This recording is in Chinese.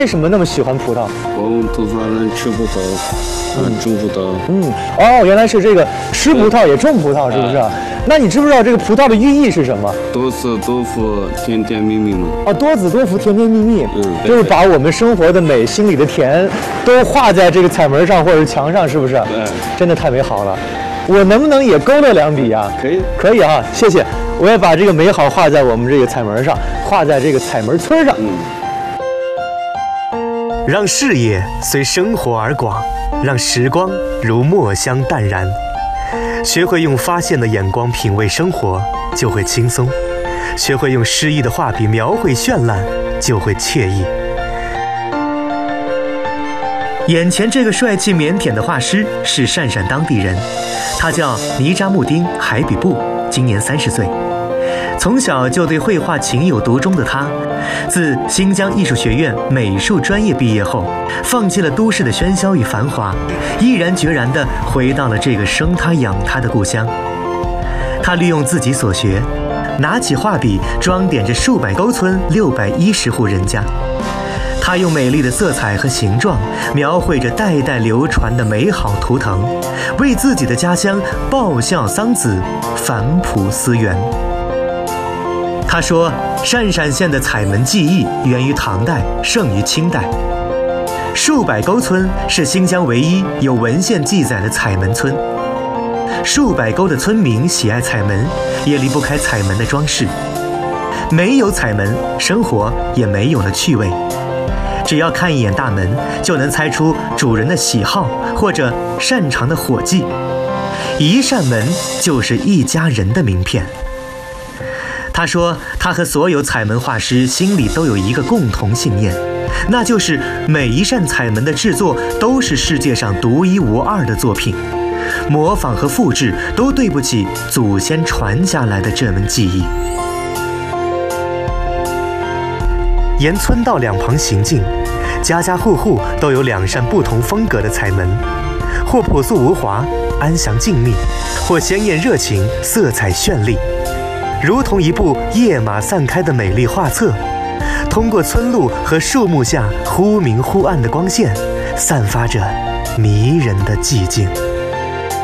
为什么那么喜欢葡萄？ 我们土法人吃不到，种不到。 原来是这个吃葡萄也种葡萄，是不是？那你知不知道这个葡萄的寓意是什么？ 多子多福，甜甜蜜蜜嘛。 多子多福，甜甜蜜蜜。就是把我们生活的美、心里的甜，都画在这个彩门上或者墙上，是不是？ 对， 真的太美好了。我能不能也勾勒2笔呀？ 可以， 可以啊，谢谢。我要把这个美好画在我们这个彩门上，画在这个彩门村上。 让视野随生活而广，让时光如墨香淡然。学会用发现的眼光品味生活，就会轻松；学会用诗意的画笔描绘绚烂，就会惬意。眼前这个帅气腼腆的画师是鄯善当地人，他叫尼扎穆丁·海比布，今年30岁。从小就对绘画情有独钟的他，自新疆艺术学院美术专业毕业后，放弃了都市的喧嚣与繁华，毅然决然地回到了这个生他养他的故乡。他利用自己所学，拿起画笔装点着数百沟村610户人家。他用美丽的色彩和形状，描绘着代代流传的美好图腾，为自己的家乡报效桑梓，返璞思源。他说，鄯善县的彩门技艺源于唐代，盛于清代。数百沟村是新疆唯一有文献记载的彩门村。数百沟的村民喜爱彩门，也离不开彩门的装饰。没有彩门，生活也没有了趣味。只要看一眼大门，就能猜出主人的喜好或者擅长的伙计。一扇门就是一家人的名片。他说，他和所有彩门画师心里都有一个共同信念，那就是每一扇彩门的制作都是世界上独一无二的作品，模仿和复制都对不起祖先传下来的这门技艺。沿村道两旁行进，家家户户都有2扇不同风格的彩门，或朴素无华，安详静谧，或鲜艳热情，色彩绚丽。如同一部页码散开的美丽画册，通过村路和树木下忽明忽暗的光线，散发着迷人的寂静。